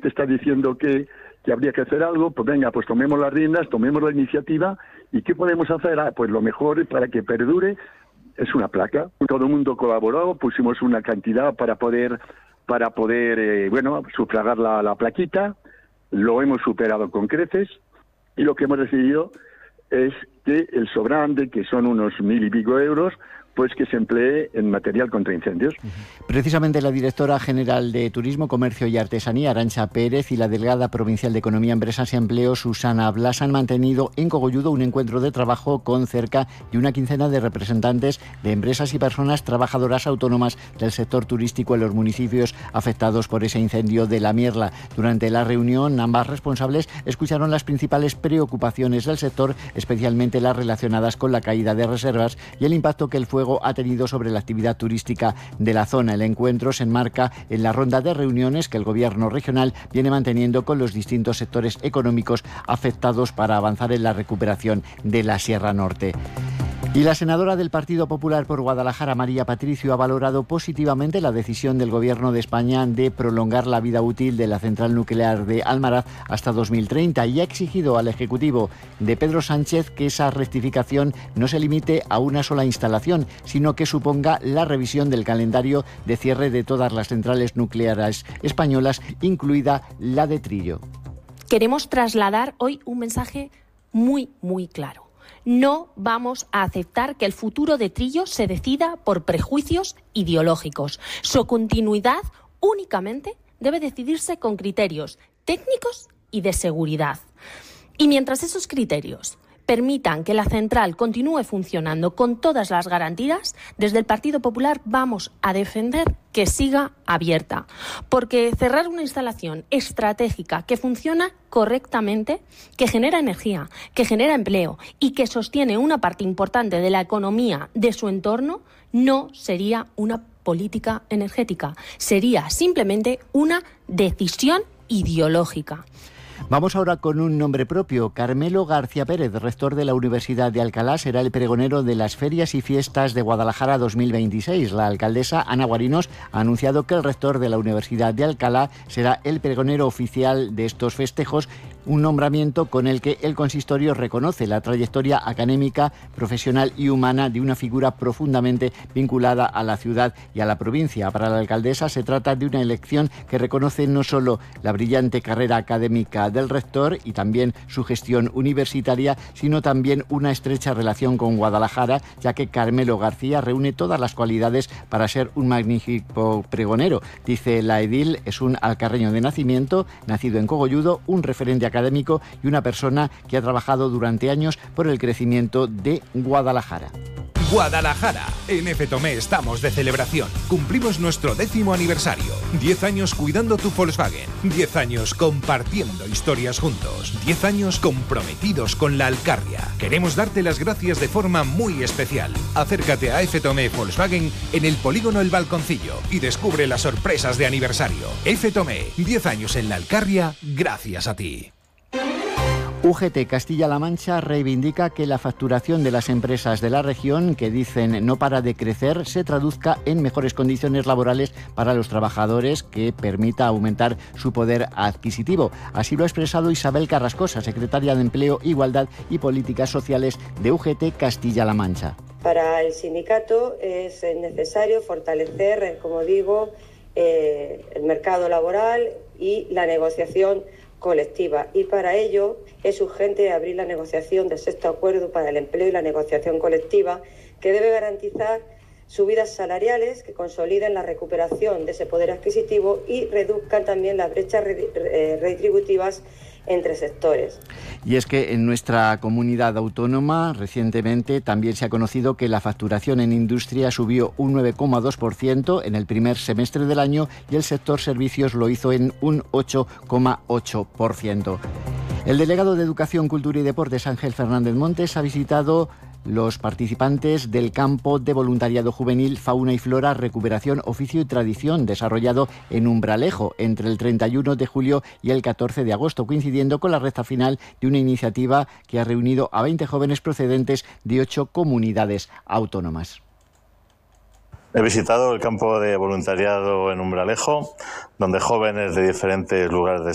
gente está diciendo que habría que hacer algo, pues venga, pues tomemos las riendas, tomemos la iniciativa. ¿Y qué podemos hacer? Pues lo mejor para que perdure es una placa. Todo el mundo colaboró, pusimos una cantidad para poder sufragar la plaquita. Lo hemos superado con creces y lo que hemos decidido es que el sobrante, que son unos 1.000 y pico euros, pues que se emplee en material contra incendios. Precisamente la directora general de Turismo, Comercio y Artesanía, Arantxa Pérez, y la delegada provincial de Economía, Empresas y Empleo, Susana Blas, han mantenido en Cogolludo un encuentro de trabajo con cerca de una quincena de representantes de empresas y personas trabajadoras autónomas del sector turístico en los municipios afectados por ese incendio de La Mierla. Durante la reunión, ambas responsables escucharon las principales preocupaciones del sector, especialmente las relacionadas con la caída de reservas y el impacto que el fuego ha tenido sobre la actividad turística de la zona. El encuentro se enmarca en la ronda de reuniones que el Gobierno regional viene manteniendo con los distintos sectores económicos afectados para avanzar en la recuperación de la Sierra Norte. Y la senadora del Partido Popular por Guadalajara, María Patricio, ha valorado positivamente la decisión del Gobierno de España de prolongar la vida útil de la central nuclear de Almaraz hasta 2030 y ha exigido al Ejecutivo de Pedro Sánchez que esa rectificación no se limite a una sola instalación, sino que suponga la revisión del calendario de cierre de todas las centrales nucleares españolas, incluida la de Trillo. Queremos trasladar hoy un mensaje muy, muy claro. No vamos a aceptar que el futuro de Trillo se decida por prejuicios ideológicos. Su continuidad únicamente debe decidirse con criterios técnicos y de seguridad. Y mientras esos criterios permitan que la central continúe funcionando con todas las garantías, desde el Partido Popular vamos a defender que siga abierta. Porque cerrar una instalación estratégica que funciona correctamente, que genera energía, que genera empleo y que sostiene una parte importante de la economía de su entorno, no sería una política energética, sería simplemente una decisión ideológica. Vamos ahora con un nombre propio. Carmelo García Pérez, rector de la Universidad de Alcalá, será el pregonero de las Ferias y Fiestas de Guadalajara 2026. La alcaldesa Ana Guarinos ha anunciado que el rector de la Universidad de Alcalá será el pregonero oficial de estos festejos, un nombramiento con el que el consistorio reconoce la trayectoria académica, profesional y humana de una figura profundamente vinculada a la ciudad y a la provincia. Para la alcaldesa se trata de una elección que reconoce no solo la brillante carrera académica del rector y también su gestión universitaria, sino también una estrecha relación con Guadalajara, ya que Carmelo García reúne todas las cualidades para ser un magnífico pregonero. Dice la edil, es un alcarreño de nacimiento, nacido en Cogolludo, un referente académico y una persona que ha trabajado durante años por el crecimiento de Guadalajara. Guadalajara. En FTOME estamos de celebración. Cumplimos nuestro 10º aniversario. 10 años cuidando tu Volkswagen. 10 años compartiendo historias juntos. 10 años comprometidos con la Alcarria. Queremos darte las gracias de forma muy especial. Acércate a FTOME Volkswagen en el polígono El Balconcillo y descubre las sorpresas de aniversario. FTOME, 10 años en la Alcarria, gracias a ti. UGT Castilla-La Mancha reivindica que la facturación de las empresas de la región, que dicen no para de crecer, se traduzca en mejores condiciones laborales para los trabajadores, que permita aumentar su poder adquisitivo. Así lo ha expresado Isabel Carrascosa, secretaria de Empleo, Igualdad y Políticas Sociales de UGT Castilla-La Mancha. Para el sindicato es necesario fortalecer, como digo, el mercado laboral y la negociación colectiva, y para ello es urgente abrir la negociación del 6º acuerdo para el empleo y la negociación colectiva, que debe garantizar subidas salariales que consoliden la recuperación de ese poder adquisitivo y reduzcan también las brechas retributivas entre sectores. Y es que en nuestra comunidad autónoma recientemente también se ha conocido que la facturación en industria subió un 9,2% en el primer semestre del año y el sector servicios lo hizo en un 8,8%. El delegado de Educación, Cultura y Deportes, Ángel Fernández Montes, ha visitado los participantes del campo de voluntariado juvenil Fauna y Flora, Recuperación, Oficio y Tradición, desarrollado en Umbralejo entre el 31 de julio y el 14 de agosto, coincidiendo con la recta final de una iniciativa que ha reunido a 20 jóvenes procedentes de 8 comunidades autónomas. He visitado el campo de voluntariado en Umbralejo, donde jóvenes de diferentes lugares de